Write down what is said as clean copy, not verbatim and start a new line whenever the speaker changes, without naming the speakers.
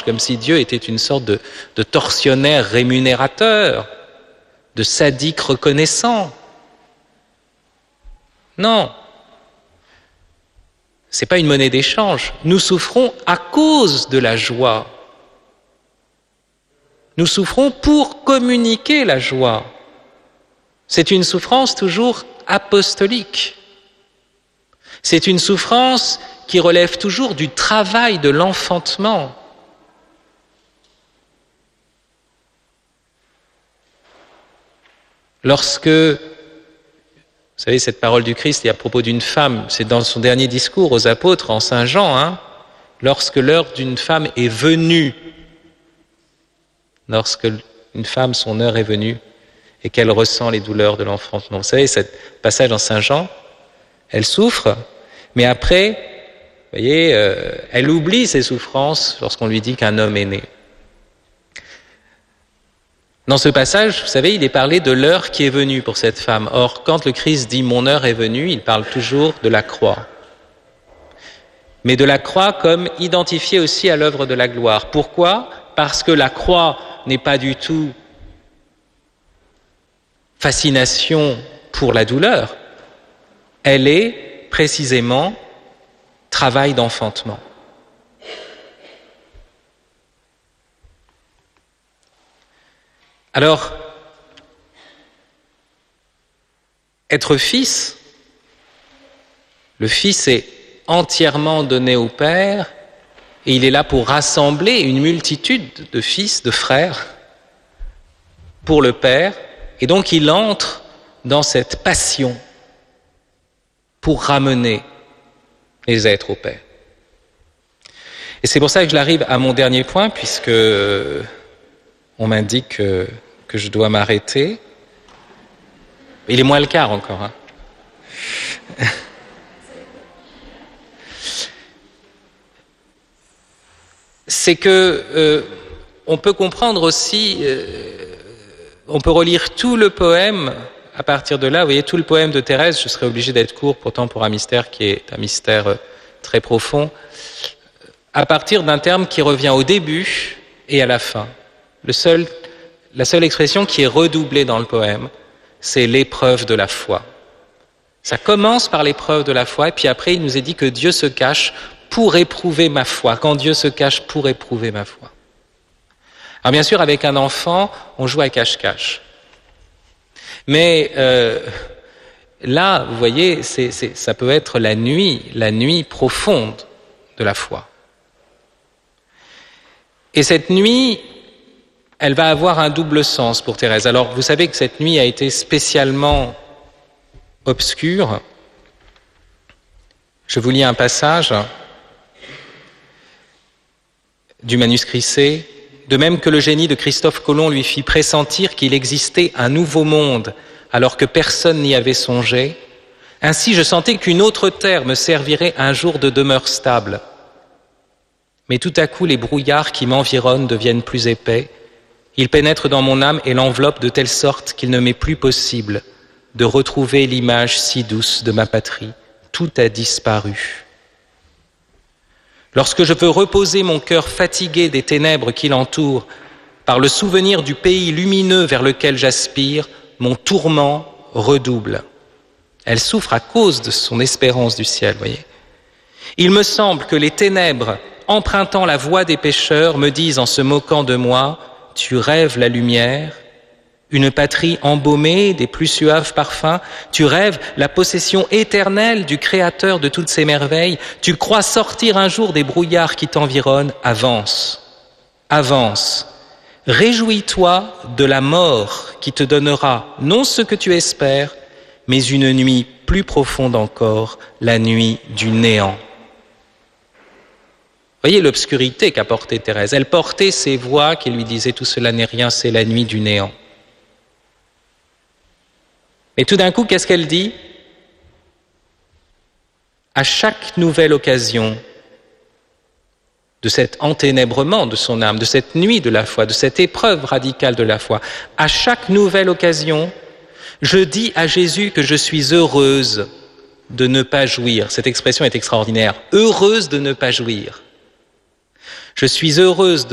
comme si Dieu était une sorte de tortionnaire rémunérateur, de sadique reconnaissant. Non, ce n'est pas une monnaie d'échange. Nous souffrons à cause de la joie. Nous souffrons pour communiquer la joie. C'est une souffrance toujours apostolique. C'est une souffrance qui relève toujours du travail de l'enfantement. Lorsque, vous savez, cette parole du Christ est à propos d'une femme, c'est dans son dernier discours aux apôtres en Saint Jean, lorsque l'heure d'une femme est venue, lorsque une femme, son heure est venue, et qu'elle ressent les douleurs de l'enfantement. Vous savez, ce passage en Saint Jean, elle souffre, mais après, vous voyez, elle oublie ses souffrances lorsqu'on lui dit qu'un homme est né. Dans ce passage, vous savez, il est parlé de l'heure qui est venue pour cette femme. Or, quand le Christ dit « mon heure est venue », il parle toujours de la croix. Mais de la croix comme identifiée aussi à l'œuvre de la gloire. Pourquoi ? Parce que la croix n'est pas du tout fascination pour la douleur. Elle est précisément travail d'enfantement. Alors, être fils, le fils est entièrement donné au Père et il est là pour rassembler une multitude de fils, de frères pour le Père, et donc il entre dans cette passion pour ramener les êtres au Père. Et c'est pour ça que j'arrive à mon dernier point, puisque on m'indique que je dois m'arrêter. Il est moins le quart encore. C'est que on peut comprendre aussi, on peut relire tout le poème à partir de là. Vous voyez, tout le poème de Thérèse, je serais obligé d'être court, pourtant pour un mystère qui est un mystère très profond, à partir d'un terme qui revient au début et à la fin. La seule expression qui est redoublée dans le poème, c'est l'épreuve de la foi. Ça commence par l'épreuve de la foi, et puis après il nous est dit que Dieu se cache pour éprouver ma foi, quand Dieu se cache pour éprouver ma foi. Alors bien sûr, avec un enfant, on joue à cache-cache. Mais là, vous voyez, ça peut être la nuit profonde de la foi. Et cette nuit, elle va avoir un double sens pour Thérèse. Alors, vous savez que cette nuit a été spécialement obscure. Je vous lis un passage du manuscrit C. De même que le génie de Christophe Colomb lui fit pressentir qu'il existait un nouveau monde alors que personne n'y avait songé, ainsi je sentais qu'une autre terre me servirait un jour de demeure stable. Mais tout à coup, les brouillards qui m'environnent deviennent plus épais. Ils pénètrent dans mon âme et l'enveloppent de telle sorte qu'il ne m'est plus possible de retrouver l'image si douce de ma patrie. Tout a disparu. Lorsque je veux reposer mon cœur fatigué des ténèbres qui l'entourent, par le souvenir du pays lumineux vers lequel j'aspire, mon tourment redouble. Elle souffre à cause de son espérance du ciel, voyez. Il me semble que les ténèbres, empruntant la voie des pécheurs, me disent en se moquant de moi, « Tu rêves la lumière, une patrie embaumée des plus suaves parfums, tu rêves la possession éternelle du Créateur de toutes ces merveilles, tu crois sortir un jour des brouillards qui t'environnent, avance, avance, réjouis-toi de la mort qui te donnera non ce que tu espères, mais une nuit plus profonde encore, la nuit du néant. » Voyez l'obscurité qu'a portée Thérèse. Elle portait ces voix qui lui disaient « Tout cela n'est rien, c'est la nuit du néant ». Mais tout d'un coup, qu'est-ce qu'elle dit ? À chaque nouvelle occasion de cet enténèbrement de son âme, de cette nuit de la foi, de cette épreuve radicale de la foi, à chaque nouvelle occasion, je dis à Jésus que je suis heureuse de ne pas jouir. Cette expression est extraordinaire. Heureuse de ne pas jouir. Je suis heureuse